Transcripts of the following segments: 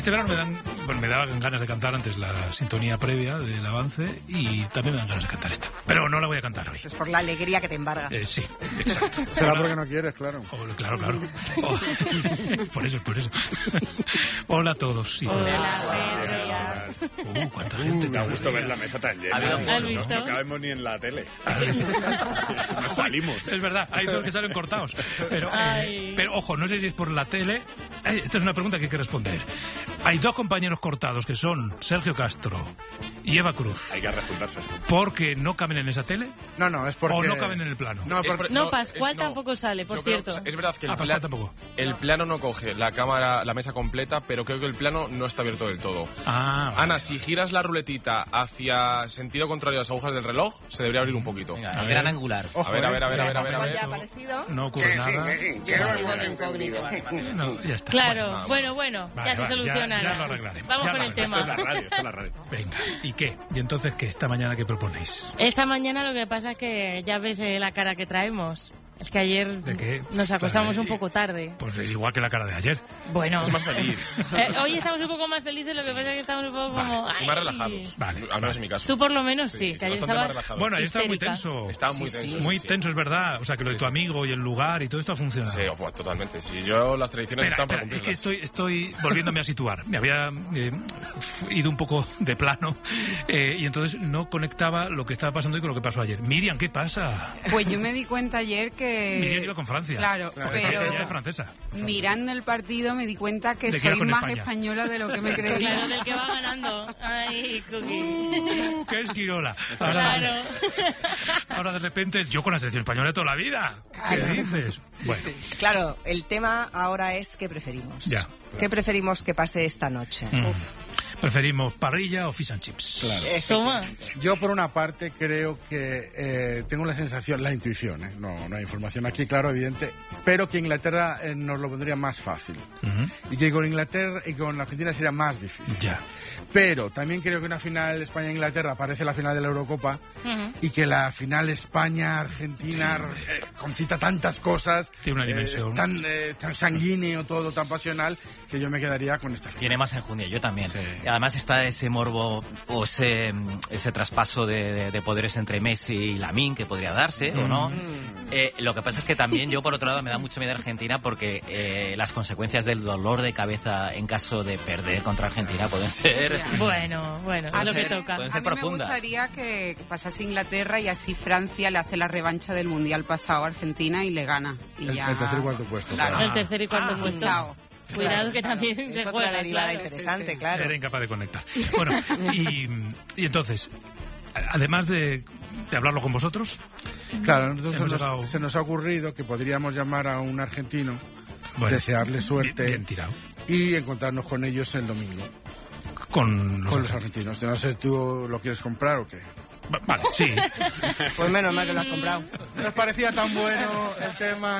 Este verano me daban ganas de cantar antes la sintonía previa del avance y también me dan ganas de cantar esta. Pero no la voy a cantar hoy. Eso es por la alegría que te embarga. Sí, exacto. Será porque no quieres, claro. Claro. Por eso. Hola a todos y todas. Hola, buenos días. Cuánta gente. Da gusto ver la mesa tan llena. ¿Has visto? No cabemos ni en la tele. Nos salimos. Es verdad, hay dos que salen cortados. Pero ojo, no sé si es por la tele. Esta es una pregunta que hay que responder. Hay dos compañeros cortados que son Sergio Castro y Eva Cruz. Hay que rejuntarse. ¿Porque no caben en esa tele? No, es porque... ¿O no caben en el plano? No, Pascual tampoco sale, por cierto. Es verdad que Pascual tampoco. El plano no coge la cámara, la mesa completa, pero creo que el plano no está abierto del todo. Vale. Ana, si giras la ruletita hacia sentido contrario a las agujas del reloj, se debería abrir un poquito. Venga, el gran angular. A ver. Ya ha aparecido. No ocurre nada. No, ya está. Claro, bueno, Vale, ya se soluciona. Ya lo arreglaremos. Vamos Ya con lo el tema. Esto es la radio. Venga, ¿y qué? ¿Y entonces qué? ¿Esta mañana qué proponéis? Esta mañana lo que pasa es que ya ves la cara que traemos. Es que ayer ¿De qué? nos acostamos un poco tarde. Pues es igual que la cara de ayer. Bueno. Es más feliz. Hoy estamos un poco más felices, lo que pasa es que estamos un poco como... Y más relajados. Vale. Al menos en mi caso. Tú por lo menos sí, que ayer bastante más estabas relajado. Bueno, ayer estaba muy histérica. tenso. Estaba muy tenso. Muy sí. tenso, es verdad. O sea, que lo de tu amigo y el lugar y todo esto ha funcionado. Sí, pues, totalmente. Sí, yo las tradiciones están para Espera, es cumplirlas. que estoy volviéndome a situar. Me había ido un poco de plano y entonces no conectaba lo que estaba pasando hoy con lo que pasó ayer. Miriam, ¿qué pasa? Pues yo me di cuenta ayer que... Miriam iba con Francia. Claro, Porque pero Francia es francesa. mirando el partido me di cuenta que De que soy era con más España. española de lo que me creía. Claro, del que va ganando. Ay, Cookie. ¡Qué esquirola! Claro. Ahora de repente yo con la selección española de toda la vida. ¿Qué dices? Bueno, Claro, el tema ahora es ¿qué preferimos? Ya. ¿Qué preferimos que pase esta noche? preferimos parrilla o fish and chips. Claro. Toma. Yo, por una parte, creo que tengo la sensación, la intuición, no hay información aquí, claro, evidente, pero que Inglaterra nos lo pondría más fácil. Y que con Inglaterra y con Argentina sería más difícil. Ya. Pero también creo que una final España-Inglaterra parece la final de la Eurocopa y que la final España-Argentina concita tantas cosas. Tiene una dimensión. Tan sanguíneo todo, tan pasional, que yo me quedaría con esta final. Tiene más enjundia, yo también. Sí. Y además está ese morbo o ese traspaso de poderes entre Messi y Lamine que podría darse o no. Lo que pasa es que también yo, por otro lado, me da mucho miedo Argentina porque las consecuencias del dolor de cabeza en caso de perder contra Argentina pueden ser... Bueno, es lo que toca. Pueden A ser mí me profundas. gustaría que pasase Inglaterra y así Francia le hace la revancha del Mundial pasado a Argentina y le gana. Y El tercer y cuarto puesto. Claro. El tercer y cuarto puesto. Chao. Cuidado que también Es se otra juega, derivada claro. interesante, claro. Era incapaz de conectar. Bueno, y entonces, además de hablarlo con vosotros, Claro, nosotros Hemos llegado- se nos ha ocurrido que podríamos llamar a un argentino, bueno, desearle suerte bien tirado. y encontrarnos con ellos el domingo. Con los Con los argentinos. No sé, ¿tú lo quieres comprar o qué? Vale, sí. Pues menos mal que lo has comprado. Nos parecía tan bueno el tema,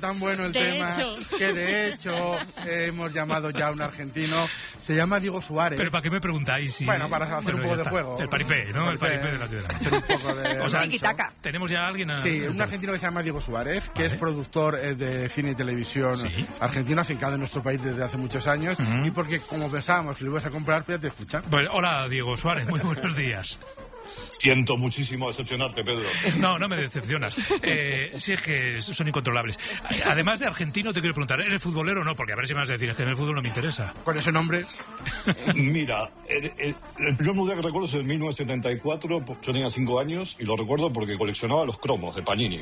que de hecho hemos llamado ya a un argentino, se llama Diego Suárez. Pero ¿para qué me preguntáis? Si... Bueno, para hacer un poco ya de está. juego. El paripé, ¿no? El paripé de las 10 de la Hacer noche. un poco de... O sea, Tiki-taka. tenemos ya a alguien a... Sí, un argentino que se llama Diego Suárez, que Vale. es productor de cine y televisión Sí. argentino, afincado en nuestro país desde hace muchos años, y porque como pensábamos que lo ibas a comprar, pues ya te escuchan. Bueno, hola, Diego Suárez, muy buenos días. Siento muchísimo decepcionarte, Pedro. No, no me decepcionas. Sí, es que son incontrolables. Además de argentino, te quiero preguntar, ¿eres futbolero o no? Porque a ver si me vas a decir, es que en el fútbol no me interesa. Con ese nombre, Mira, el primer mundial que recuerdo es en 1974. Yo tenía 5 años y lo recuerdo porque coleccionaba los cromos de Panini.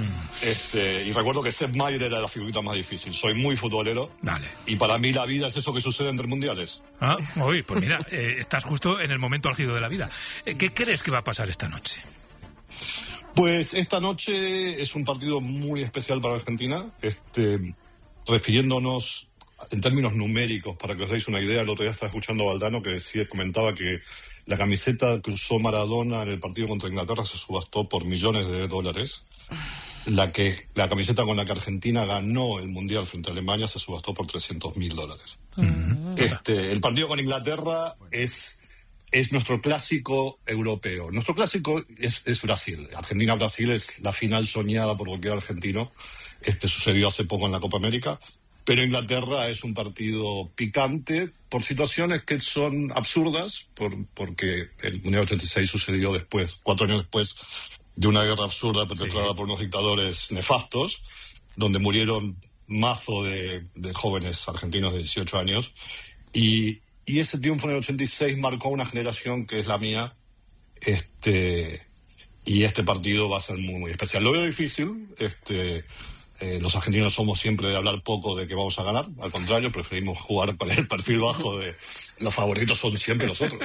Y recuerdo que Sepp Maier era la figurita más difícil. Soy muy futbolero. Vale. Y para mí la vida es eso que sucede entre mundiales. Ah, uy, pues mira, estás justo en el momento álgido de la vida. ¿Qué crees que va a pasar esta noche? Pues esta noche es un partido muy especial para Argentina. Refiriéndonos en términos numéricos, para que os deis una idea, el otro día estaba escuchando a Valdano que comentaba que la camiseta que usó Maradona en el partido contra Inglaterra se subastó por millones de dólares. La camiseta con la que Argentina ganó el Mundial frente a Alemania se subastó por $300.000. El partido con Inglaterra es nuestro clásico europeo. Nuestro clásico es Brasil. Argentina-Brasil es la final soñada por cualquier argentino. Sucedió hace poco en la Copa América. pero Inglaterra es un partido picante por situaciones que son absurdas, porque el Mundial 86 sucedió después, 4 años después de una guerra absurda perpetrada por unos dictadores nefastos, donde murieron mazo de jóvenes argentinos de 18 años, y ese triunfo en el 86 marcó una generación que es la mía, y este partido va a ser muy, muy especial. Lo veo difícil, los argentinos somos siempre de hablar poco de que vamos a ganar, al contrario, preferimos jugar con el perfil bajo de los favoritos son siempre nosotros.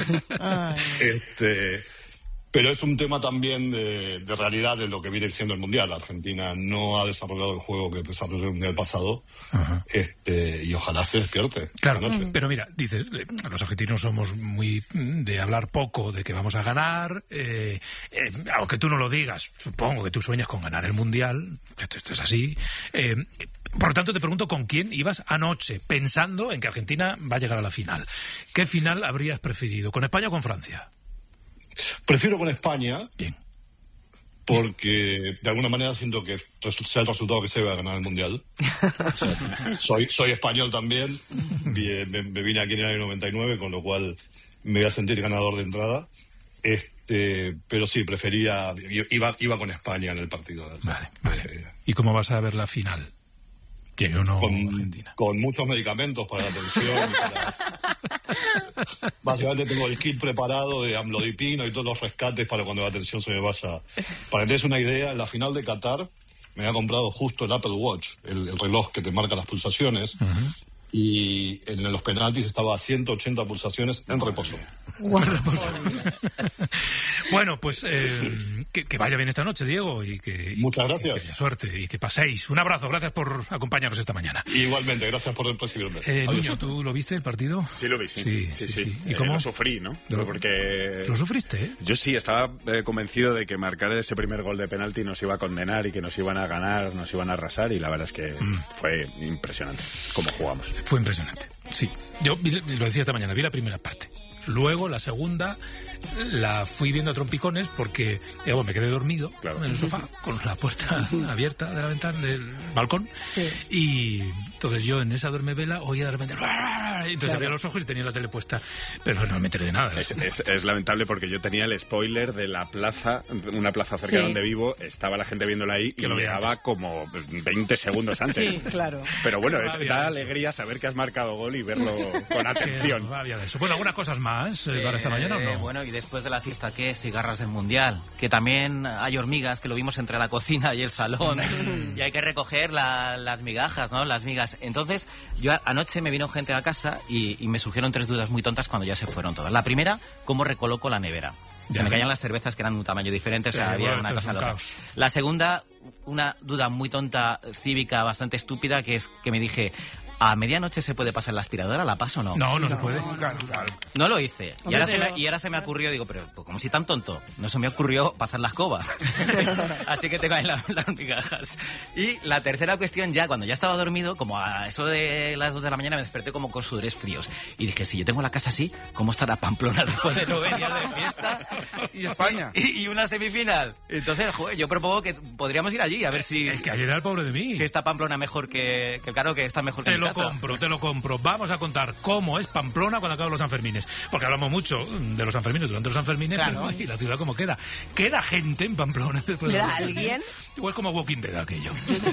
Pero es un tema también de realidad de lo que viene siendo el Mundial. Argentina no ha desarrollado el juego que desarrolló el Mundial pasado, y ojalá se despierte. Claro, pero mira, dices, los argentinos somos muy de hablar poco de que vamos a ganar, aunque tú no lo digas, supongo que tú sueñas con ganar el Mundial, esto es así. Por lo tanto, te pregunto con quién ibas anoche, pensando en que Argentina va a llegar a la final. ¿Qué final habrías preferido, con España o con Francia? Prefiero con España. Bien. Porque de alguna manera siento que sea el resultado que se va a ganar el Mundial. O sea, soy español también. Me vine aquí en el año 99, con lo cual me voy a sentir ganador de entrada. Pero sí, prefería... Iba con España en el partido. Vale. ¿Y cómo vas a ver la final? Que yo no... Con muchos medicamentos para la tensión. Básicamente tengo el kit preparado de amlodipino y todos los rescates para cuando la tensión se me vaya. Para que te des una idea, en la final de Qatar me había comprado justo el Apple Watch, el reloj que te marca las pulsaciones, y en los penaltis estaba a 180 pulsaciones en reposo. Bueno, pues que vaya bien esta noche, Diego, y que muchas gracias. Que haya suerte y que paséis. Un abrazo, gracias por acompañarnos esta mañana. Igualmente, gracias por recibirme. Nuño, ¿tú lo viste el partido? Sí, lo vi, sí. ¿Y cómo? Lo sufrí, ¿no? Porque... ¿Lo sufriste? Yo sí, estaba convencido de que marcar ese primer gol de penalti nos iba a condenar y que nos iban a ganar, nos iban a arrasar, y la verdad es que fue impresionante cómo jugamos. Fue impresionante, sí. Yo lo decía esta mañana, vi la primera parte. Luego, la segunda, la fui viendo a trompicones porque me quedé dormido en el sofá con la puerta abierta de la ventana del balcón. Sí. Y entonces yo en esa duermevela oía de repente... Entonces abría los ojos y tenía la tele puesta. Pero no me enteré de nada. Es lamentable porque yo tenía el spoiler de la plaza, una plaza cerca donde vivo. Estaba la gente viéndola ahí y lo veaba como 20 segundos antes. Sí, claro. Pero bueno, da alegría saber que has marcado gol y verlo con atención. De eso. Bueno, algunas cosas más para esta mañana, ¿o no? Bueno, y después de la fiesta, ¿qué? Cigarras del Mundial. Que también hay hormigas, que lo vimos entre la cocina y el salón. Y hay que recoger las migajas, ¿no? Las migas. Entonces, yo anoche me vino gente a casa y me surgieron 3 dudas muy tontas cuando ya se fueron todas. La primera, ¿cómo recoloco la nevera? Se me caían las cervezas que eran de un tamaño diferente, o sea, había una cosa loca. La segunda, una duda muy tonta, cívica, bastante estúpida, que es que me dije... ¿A medianoche se puede pasar la aspiradora? ¿La paso o no? No se puede. Claro. No lo hice. Y ahora se me ocurrió, digo, pero pues, como si tan tonto. No se me ocurrió pasar la escoba. Así que tengo ahí las migajas. Y la tercera cuestión, ya cuando ya estaba dormido, como a eso de las 2 de la mañana, me desperté como con sudores fríos. Y dije, si yo tengo la casa así, ¿cómo estará Pamplona después de 9 días de fiesta? ¿Y España? Y una semifinal. Entonces, yo propongo que podríamos ir allí, a ver si... Es que ayer era el pobre de mí. Si está Pamplona mejor que claro, que está mejor que mi casa. Te lo compro. Vamos a contar cómo es Pamplona cuando acaban los Sanfermines. Porque hablamos mucho de los Sanfermines durante los Sanfermines, pero ¿y la ciudad cómo queda? ¿Queda gente en Pamplona después de alguien? Igual como Walking Dead aquello.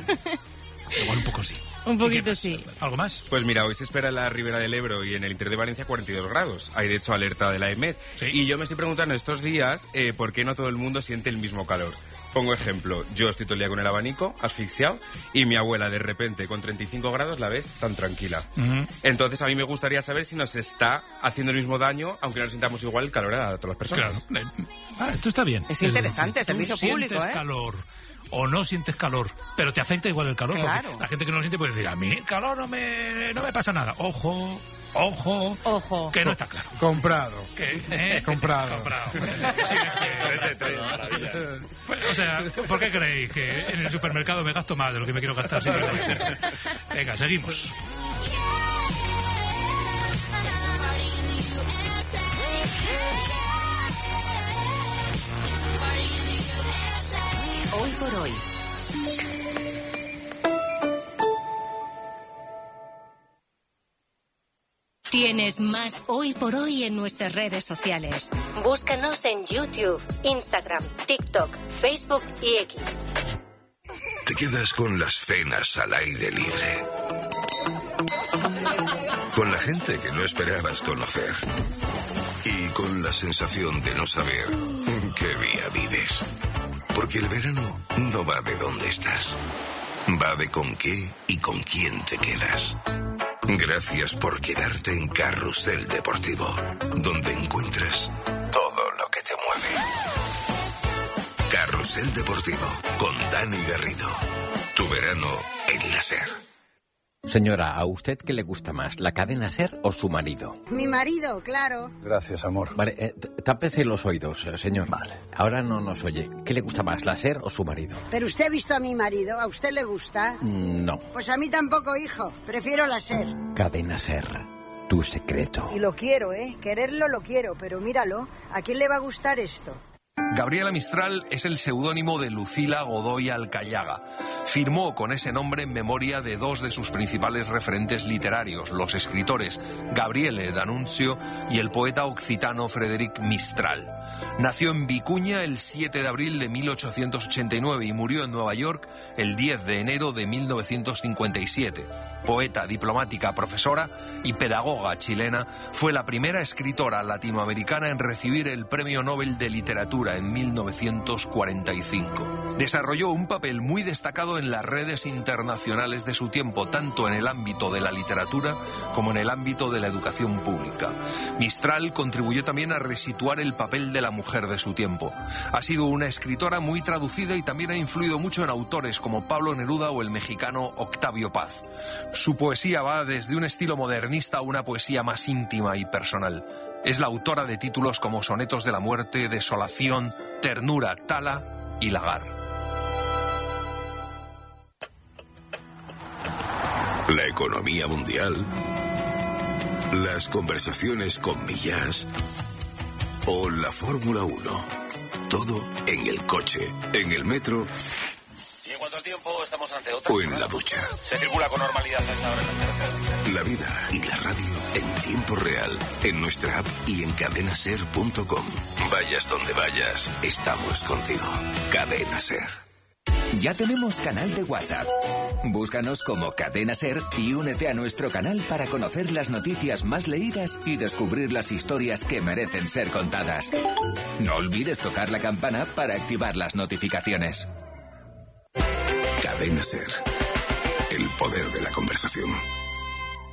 Igual un poco sí. Un poquito sí. ¿Algo más? Pues mira, hoy se espera en la Ribera del Ebro y en el interior de Valencia 42 grados. Hay de hecho alerta de la EMET. ¿Sí? Y yo me estoy preguntando estos días por qué no todo el mundo siente el mismo calor. Pongo ejemplo, yo estoy todo el día con el abanico, asfixiado, y mi abuela de repente con 35 grados la ves tan tranquila. Entonces a mí me gustaría saber si nos está haciendo el mismo daño, aunque no sintamos igual el calor a todas las personas. Claro. Esto está bien. Es interesante, servicio público, sientes calor o no sientes calor, pero te afecta igual el calor. Claro. Porque la gente que no lo siente puede decir, a mí el calor no me pasa nada. Ojo, que no está claro. Comprado. Comprado. Sí, o sea, ¿por qué creéis que en el supermercado me gasto más de lo que me quiero gastar? Venga, seguimos. Hoy por hoy. Tienes más Hoy por Hoy en nuestras redes sociales. Búscanos en YouTube, Instagram, TikTok, Facebook y X. Te quedas con las cenas al aire libre. Con la gente que no esperabas conocer. Y con la sensación de no saber qué día vives. Porque el verano no va de dónde estás. Va de con qué y con quién te quedas. Gracias por quedarte en Carrusel Deportivo, donde encuentras todo lo que te mueve. Carrusel Deportivo, con Dani Garrido. Tu verano en la SER. Señora, ¿a usted qué le gusta más, la cadena SER o su marido? Mi marido, claro. Gracias, amor. Vale, tápese los oídos, señor. Vale. Ahora no nos oye. ¿Qué le gusta más, la SER o su marido? ¿Pero usted ha visto a mi marido? ¿A usted le gusta? No. Pues a mí tampoco, hijo. Prefiero la SER. Cadena SER, tu secreto. Y lo quiero, ¿eh? Quererlo lo quiero, pero míralo. ¿A quién le va a gustar esto? Gabriela Mistral es el seudónimo de Lucila Godoy Alcayaga. Firmó con ese nombre en memoria de dos de sus principales referentes literarios, los escritores Gabriele D'Annunzio y el poeta occitano Frederic Mistral. Nació en Vicuña el 7 de abril de 1889 y murió en Nueva York el 10 de enero de 1957. Poeta, diplomática, profesora y pedagoga chilena, fue la primera escritora latinoamericana en recibir el Premio Nobel de Literatura en 1945. Desarrolló un papel muy destacado en las redes internacionales de su tiempo, tanto en el ámbito de la literatura como en el ámbito de la educación pública. Mistral contribuyó también a resituar el papel de la mujer de su tiempo. Ha sido una escritora muy traducida y también ha influido mucho en autores como Pablo Neruda o el mexicano Octavio Paz. Su poesía va desde un estilo modernista a una poesía más íntima y personal. Es la autora de títulos como Sonetos de la Muerte, Desolación, Ternura, Tala y Lagar. La economía mundial, las conversaciones con Millás o la Fórmula 1. Todo en el coche, en el metro. Y en cuanto al tiempo, estamos ante otra. O en la ducha. Se circula con normalidad a esta hora en las carreteras. La vida y la radio en tiempo real, en nuestra app y en cadenaser.com. Vayas donde vayas, estamos contigo. Cadena Ser. Ya tenemos canal de WhatsApp. Búscanos como Cadena Ser y únete a nuestro canal para conocer las noticias más leídas y descubrir las historias que merecen ser contadas. No olvides tocar la campana para activar las notificaciones. Cadena Ser. El poder de la conversación.